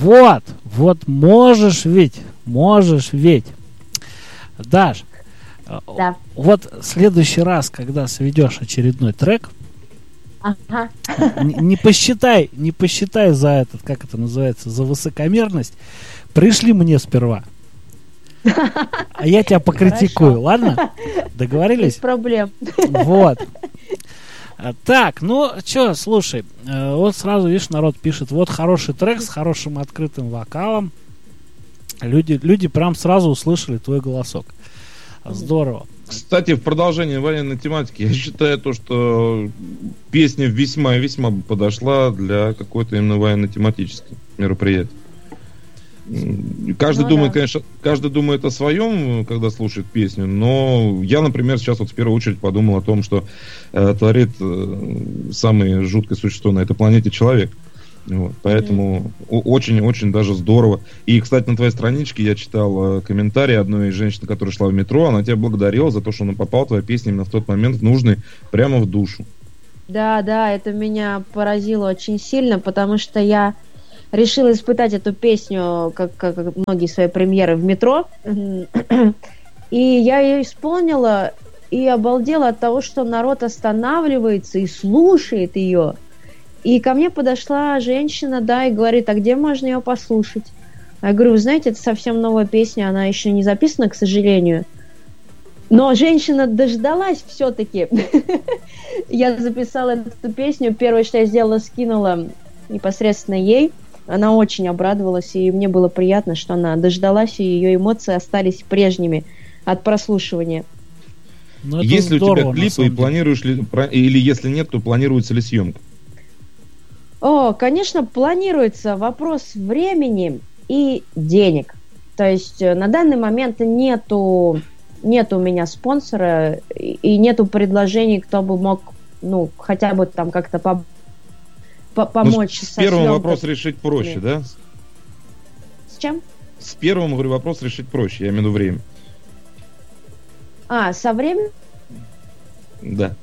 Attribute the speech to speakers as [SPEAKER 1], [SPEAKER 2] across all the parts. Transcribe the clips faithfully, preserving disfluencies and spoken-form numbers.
[SPEAKER 1] Вот, вот можешь ведь, можешь ведь. Даш,
[SPEAKER 2] Да.
[SPEAKER 1] вот в следующий раз, когда сведешь очередной трек,
[SPEAKER 2] Ага.
[SPEAKER 1] не, не посчитай, не посчитай за этот, как это называется, за высокомерность, пришли мне сперва. А я тебя покритикую,
[SPEAKER 2] Хорошо.
[SPEAKER 1] ладно? Договорились?
[SPEAKER 2] Без проблем.
[SPEAKER 1] Вот. А, Так, ну что, слушай, э, вот сразу, видишь, народ пишет, вот хороший трек с хорошим открытым вокалом. Люди, люди прям сразу услышали твой голосок. Здорово.
[SPEAKER 3] Кстати, в продолжение военной тематики, я считаю то, что песня весьма и весьма бы подошла для какой-то именно военно-тематического мероприятия. Каждый
[SPEAKER 2] Ну
[SPEAKER 3] думает,
[SPEAKER 2] да.
[SPEAKER 3] конечно, каждый думает о своем, когда слушает песню, но я, например, сейчас вот в первую очередь подумал о том, что э, творит э, самое жуткое существо на этой планете — человек. Вот, поэтому очень-очень даже здорово. И, кстати, на твоей страничке я читал э, комментарий одной женщины, которая шла в метро. Она тебя благодарила за то, что она попала, твоя песня, именно в тот момент в нужный, прямо в душу.
[SPEAKER 2] Да, да, это меня поразило очень сильно, потому что я решила испытать эту песню, как, как как многие свои премьеры, в метро. И я ее исполнила и обалдела от того, что народ останавливается и слушает ее. И ко мне подошла женщина, да, и говорит, а где можно ее послушать? А я говорю, вы знаете, это совсем новая песня, она еще не записана, к сожалению. Но женщина дождалась все-таки. Я записала эту песню, первое, что я сделала, скинула непосредственно ей. Она очень обрадовалась, и мне было приятно, что она дождалась, и ее эмоции остались прежними от прослушивания.
[SPEAKER 1] Ну, это
[SPEAKER 3] Есть ли у
[SPEAKER 1] здорово,
[SPEAKER 3] тебя
[SPEAKER 1] на
[SPEAKER 3] клипы, и
[SPEAKER 1] самом деле.
[SPEAKER 3] планируешь ли, про- или если нет, то планируется ли съемка?
[SPEAKER 2] О, конечно, планируется вопрос времени и денег. То есть э, на данный момент нету, нету у меня спонсора и и нету предложений, кто бы мог, ну, хотя бы там как-то по- по- помочь
[SPEAKER 3] Ну, с
[SPEAKER 2] со
[SPEAKER 3] первым
[SPEAKER 2] съемкой.
[SPEAKER 3] вопрос решить проще, да?
[SPEAKER 2] С чем?
[SPEAKER 3] С первым, говорю, вопрос решить проще, я имею в виду время.
[SPEAKER 2] А, со временем,
[SPEAKER 3] Да.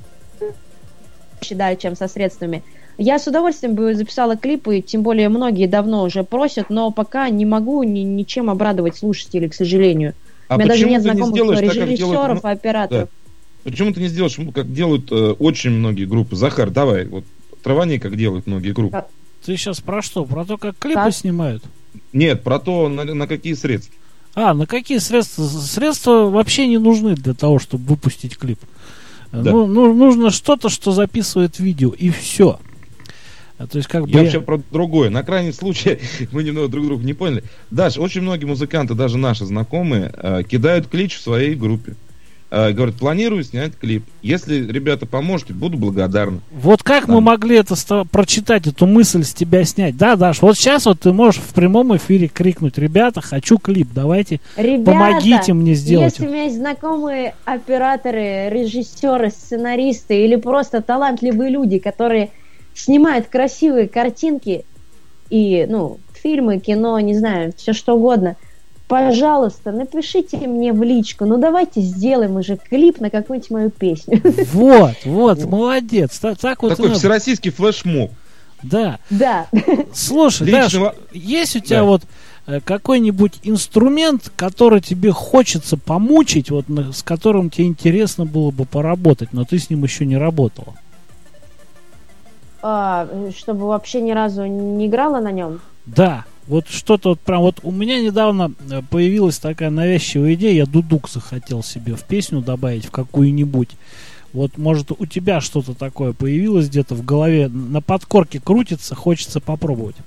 [SPEAKER 2] да, чем со средствами. Я с удовольствием бы записала клипы, тем более многие давно уже просят, но пока не могу ни- ничем обрадовать слушателей, к сожалению.
[SPEAKER 3] А
[SPEAKER 2] У меня даже
[SPEAKER 3] почему
[SPEAKER 2] нет
[SPEAKER 3] ты не
[SPEAKER 2] знакомых
[SPEAKER 3] сделаешь так, как делают...
[SPEAKER 2] режиссеров,
[SPEAKER 3] ну,
[SPEAKER 2] операторов.
[SPEAKER 3] да. Почему ты не сделаешь, как делают э, очень многие группы? Захар, давай, вот травани, как делают многие группы.
[SPEAKER 2] Как?
[SPEAKER 1] Ты сейчас про что? Про то, как клипы
[SPEAKER 2] Как?
[SPEAKER 1] снимают?
[SPEAKER 3] Нет, про то, на, на какие средства.
[SPEAKER 1] А, на какие средства? Средства вообще не нужны для того, чтобы выпустить клип.
[SPEAKER 3] Да.
[SPEAKER 1] Ну, ну, нужно что-то, что записывает видео, и все. То есть, как бы
[SPEAKER 3] Я
[SPEAKER 1] я-
[SPEAKER 3] вообще про другое. На крайний случай мы немного друг друга не поняли. Даш, очень многие музыканты, даже наши знакомые, э, кидают клич в своей группе. Э, говорят, планирую снять клип. Если ребята поможете, буду благодарны.
[SPEAKER 1] Вот как
[SPEAKER 3] Да.
[SPEAKER 1] мы могли это ста- прочитать, эту мысль с тебя снять? Да, Даш, вот сейчас вот ты можешь в прямом эфире крикнуть: ребята, хочу клип, давайте,
[SPEAKER 2] Ребята,
[SPEAKER 1] помогите мне сделать.
[SPEAKER 2] если у меня есть знакомые операторы, режиссеры, сценаристы или просто талантливые люди, которые снимают красивые картинки и, ну, фильмы, кино, не знаю, все что угодно, пожалуйста, напишите мне в личку, ну давайте сделаем уже клип на какую-нибудь мою песню.
[SPEAKER 1] Вот, вот, молодец. Так, так вот и
[SPEAKER 3] Такой
[SPEAKER 1] надо.
[SPEAKER 3] всероссийский флешмоб.
[SPEAKER 1] Да.
[SPEAKER 2] Да.
[SPEAKER 1] Слушай,
[SPEAKER 3] Лично
[SPEAKER 1] Даш,
[SPEAKER 3] во-
[SPEAKER 1] есть у тебя
[SPEAKER 3] Да.
[SPEAKER 1] вот э, какой-нибудь инструмент, который тебе хочется помучить, вот на- с которым тебе интересно было бы поработать, но ты с ним еще не работала?
[SPEAKER 2] А, чтобы вообще ни разу не играла на нем.
[SPEAKER 1] Да, вот что-то вот прям вот у меня недавно э, появилась такая навязчивая идея, я дудук захотел себе в песню добавить, в какую-нибудь. Вот, может, у тебя что-то такое появилось где-то в голове, на подкорке крутится, хочется попробовать.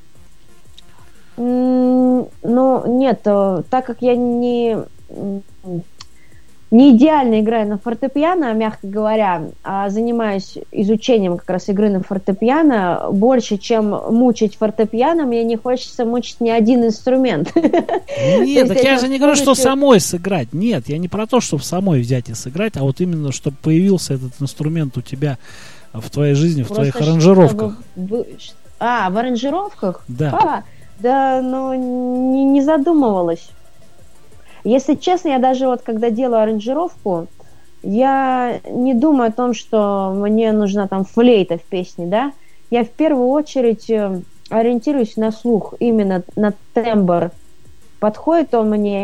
[SPEAKER 2] М, Ну, нет, э, так как я не, м, не идеально играю на фортепиано, мягко говоря, а занимаюсь изучением как раз игры на фортепиано, больше, чем мучить фортепиано, мне не хочется мучить ни один инструмент.
[SPEAKER 1] Нет, так
[SPEAKER 2] есть
[SPEAKER 1] я
[SPEAKER 2] это
[SPEAKER 1] же не говорю, что
[SPEAKER 2] полностью-
[SPEAKER 1] самой сыграть. Нет, я не про то, чтобы самой взять и сыграть, а вот именно, чтобы появился этот инструмент у тебя в твоей жизни, в твоих
[SPEAKER 2] Просто
[SPEAKER 1] аранжировках.
[SPEAKER 2] чтобы вы- А, в аранжировках?
[SPEAKER 1] Да.
[SPEAKER 2] А, да, ну, не, не задумывалась. Если честно, я даже вот когда делаю аранжировку, я не думаю о том, что мне нужна там флейта в песне, да. Я в первую очередь э, ориентируюсь на слух, именно на тембр. Подходит он мне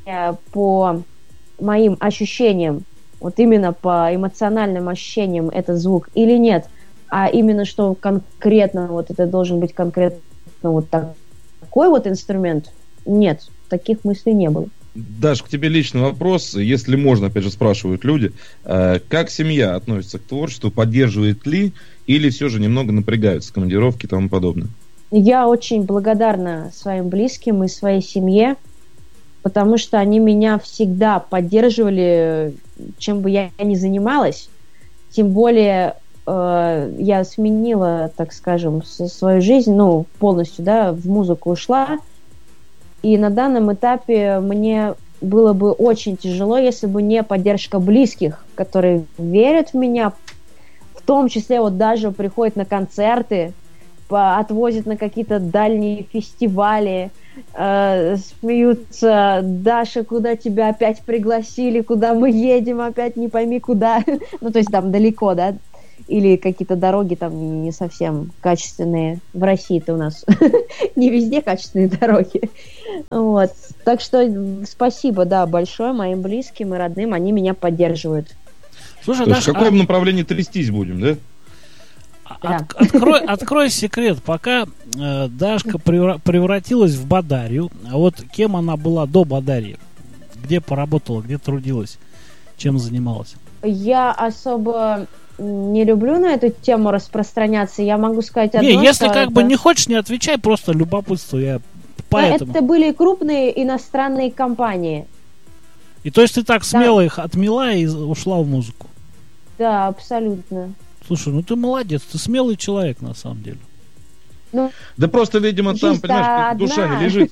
[SPEAKER 2] по моим ощущениям, вот именно по эмоциональным ощущениям этот звук или нет, а именно что конкретно вот это должен быть конкретно вот такой вот инструмент, нет, таких мыслей не было.
[SPEAKER 3] Даш, к тебе личный вопрос, если можно, опять же, спрашивают люди, как семья относится к творчеству, поддерживает ли или все же немного напрягаются, командировки и тому подобное?
[SPEAKER 2] Я очень благодарна своим близким и своей семье, потому что они меня всегда поддерживали, чем бы я ни занималась. Тем более э, я сменила, так скажем, свою жизнь, ну, полностью, да, в музыку ушла. И на данном этапе мне было бы очень тяжело, если бы не поддержка близких, которые верят в меня, в том числе вот даже приходят на концерты, отвозят на какие-то дальние фестивали, э, смеются: Даша, куда тебя опять пригласили, куда мы едем опять, не пойми куда. Ну, то есть там далеко, да, или какие-то дороги там не совсем качественные. В России-то у нас не везде качественные дороги. Вот. Так что спасибо, да, большое моим близким и родным, они меня поддерживают.
[SPEAKER 1] Слушай,
[SPEAKER 3] то есть
[SPEAKER 1] Даша,
[SPEAKER 3] в каком
[SPEAKER 1] а...
[SPEAKER 3] направлении трястись будем, да?
[SPEAKER 1] От, открой, открой секрет, пока э, Дашка превра- превратилась в Бадарью, а вот кем она была до Бадарьи? Где поработала, где трудилась, чем занималась?
[SPEAKER 2] Я особо не люблю на эту тему распространяться. Я могу сказать одно,
[SPEAKER 1] не, если как
[SPEAKER 2] это...
[SPEAKER 1] бы не хочешь, не отвечай, просто любопытство. Я поэтому...
[SPEAKER 2] Это были крупные иностранные компании.
[SPEAKER 1] И то есть ты так смело
[SPEAKER 2] да.
[SPEAKER 1] их отмела и ушла в музыку?
[SPEAKER 2] Да, абсолютно.
[SPEAKER 1] Слушай, ну ты молодец, ты смелый человек на самом деле.
[SPEAKER 2] Ну,
[SPEAKER 3] да просто, видимо, там, понимаешь, душа не лежит.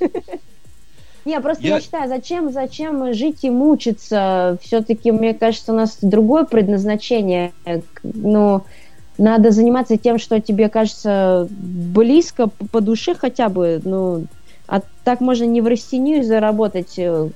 [SPEAKER 2] Не, просто я... я считаю, зачем, зачем жить и мучиться? Все-таки, мне кажется, у нас другое предназначение. Ну, надо заниматься тем, что тебе кажется близко по душе хотя бы. Ну, а так можно не в растению заработать в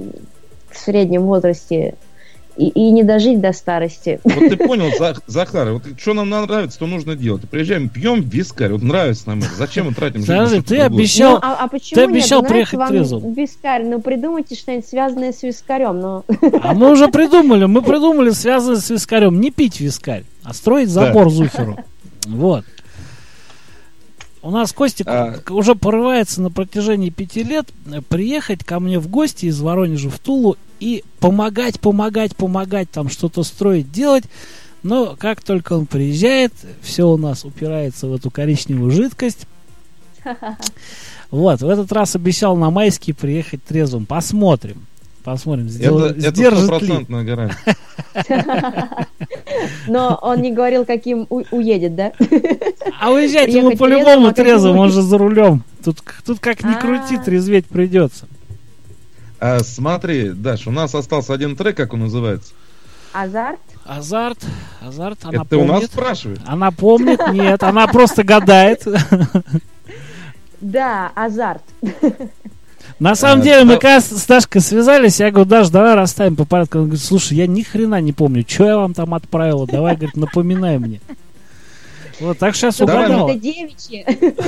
[SPEAKER 2] среднем возрасте и, и не дожить до старости.
[SPEAKER 3] Вот ты понял, Захар, вот что нам нравится, то нужно делать. Приезжаем, пьем вискарь, вот нравится нам это. Зачем мы тратим жизнь?
[SPEAKER 1] Скажи, ты обещал,
[SPEAKER 2] ну, а, а
[SPEAKER 1] ты обещал приехать трезвым.
[SPEAKER 2] Вискарь, ну придумайте что-нибудь связанное с вискарем. Но...
[SPEAKER 1] А мы уже придумали, мы придумали связанное с вискарем. Не пить вискарь, а строить забор да. Зухеру. Вот. У нас Костик а... уже порывается на протяжении пяти лет приехать ко мне в гости из Воронежа в Тулу и помогать, помогать, помогать, там что-то строить, делать. Но как только он приезжает, все у нас упирается в эту коричневую жидкость. Вот, в этот раз обещал на майский приехать трезвым. Посмотрим. Посмотрим, сдел...
[SPEAKER 3] это, сдержит это ли. Гарантия.
[SPEAKER 2] Но он не говорил, каким у- уедет, да?
[SPEAKER 1] А уезжать ему по-любому трезвым, он же за рулем. Тут, тут как ни крути, трезветь придется.
[SPEAKER 3] А, смотри, Даш, у нас остался один трек, как он называется?
[SPEAKER 2] Азарт.
[SPEAKER 1] Азарт, азарт, она
[SPEAKER 3] Это
[SPEAKER 1] помнит.
[SPEAKER 3] у нас спрашивает?
[SPEAKER 1] Она помнит, нет, она просто гадает.
[SPEAKER 2] Да, азарт.
[SPEAKER 1] На самом а, деле, да. мы когда с Дашкой связались, я говорю: Даш, давай расставим по порядку. Он говорит: слушай, я ни хрена не помню, что я вам там отправила, давай, говорит, напоминай мне. Вот, так сейчас угадала.
[SPEAKER 2] Это девичье.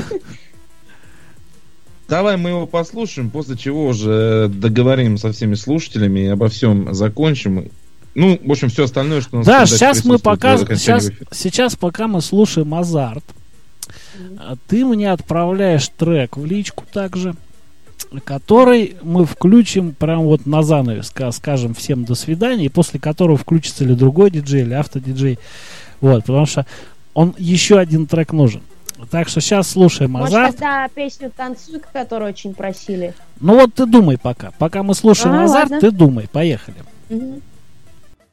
[SPEAKER 3] Давай мы его послушаем, после чего уже договорим со всеми слушателями и обо всем закончим. Ну, в общем, все остальное, что у нас...
[SPEAKER 1] Да, сейчас мы пока... Сейчас, сейчас, пока мы слушаем «Азарт», mm-hmm. ты мне отправляешь трек в личку также, который мы включим прям вот на занавес, скажем всем «до свидания», и после которого включится или другой диджей, или автодиджей. Вот, потому что он еще один трек нужен. Так что сейчас слушаем «Азарт».
[SPEAKER 2] Может, тогда песню «Танцуй», которую очень просили.
[SPEAKER 1] Ну вот ты думай пока. Пока мы слушаем а, «Азарт», ладно. Ты думай. Поехали.
[SPEAKER 2] Угу.